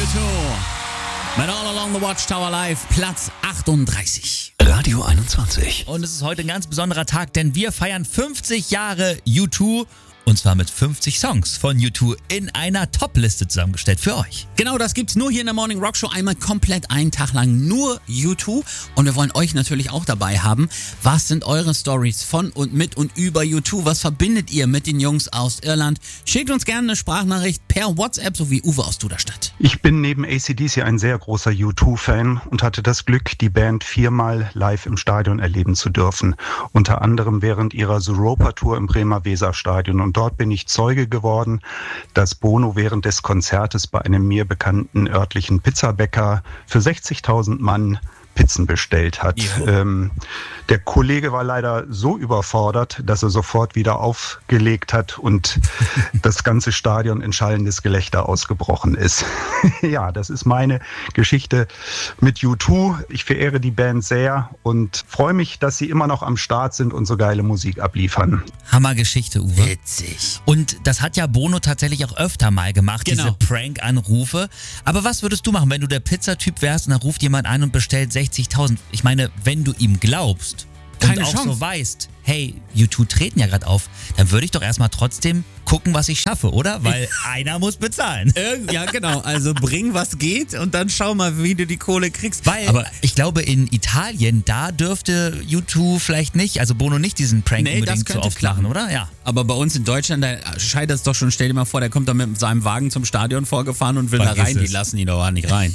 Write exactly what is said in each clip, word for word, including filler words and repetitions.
Mit All Along the Watchtower Live, Platz achtunddreißig. Radio einundzwanzig. Und es ist heute ein ganz besonderer Tag, denn wir feiern fünfzig Jahre U zwei. Und zwar mit fünfzig Songs von U zwei in einer Top-Liste zusammengestellt für euch. Genau, das gibt's nur hier in der Morning Rock Show. Einmal komplett einen Tag lang nur U zwei. Und wir wollen euch natürlich auch dabei haben. Was sind eure Stories von und mit und über U zwei? Was verbindet ihr mit den Jungs aus Irland? Schickt uns gerne eine Sprachnachricht per WhatsApp, so wie Uwe aus Duderstadt. Ich bin neben A C D C ein sehr großer U zwei Fan und hatte das Glück, die Band viermal live im Stadion erleben zu dürfen. Unter anderem während ihrer Europa-Tour im Bremer Weserstadion. Und dort bin ich Zeuge geworden, dass Bono während des Konzertes bei einem mir bekannten örtlichen Pizzabäcker für sechzigtausend Mann Pizzen bestellt hat. Ähm, der Kollege war leider so überfordert, dass er sofort wieder aufgelegt hat und das ganze Stadion in schallendes Gelächter ausgebrochen ist. Ja, das ist meine Geschichte mit U zwei. Ich verehre die Band sehr und freue mich, dass sie immer noch am Start sind und so geile Musik abliefern. Hammergeschichte, Uwe. Witzig. Und das hat ja Bono tatsächlich auch öfter mal gemacht, Genau. diese Prank-Anrufe. Aber was würdest du machen, wenn du der Pizzatyp wärst und dann ruft jemand ein und bestellt sechzigtausend? Ich meine, wenn du ihm glaubst Keine und auch Chance. so weißt, hey, U zwei treten ja gerade auf, dann würde ich doch erstmal trotzdem gucken, was ich schaffe, oder? Weil einer muss bezahlen. Irgend- Ja, genau. Also bring, was geht und dann schau mal, wie du die Kohle kriegst. Weil, aber ich glaube, in Italien, da dürfte U zwei vielleicht nicht, also Bono nicht diesen Prank Nee, das unbedingt so könnte oft klappen. machen, oder? Ja. Aber bei uns in Deutschland, da scheitert es doch schon, stell dir mal vor, der kommt da mit seinem Wagen zum Stadion vorgefahren und will Vergiss da rein. es. Die lassen ihn doch auch nicht rein.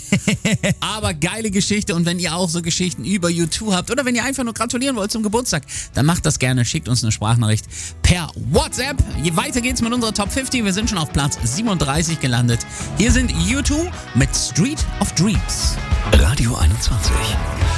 Aber geile Geschichte, und wenn ihr auch so Geschichten über U zwei habt oder wenn ihr einfach nur gratulieren wollt zum Geburtstag, dann macht das gerne, schickt uns eine Sprachnachricht per WhatsApp. Je weiter geht's mit unserer Top fünfzig. Wir sind schon auf Platz siebenunddreißig gelandet. Hier sind U zwei mit Street of Dreams. Radio einundzwanzig.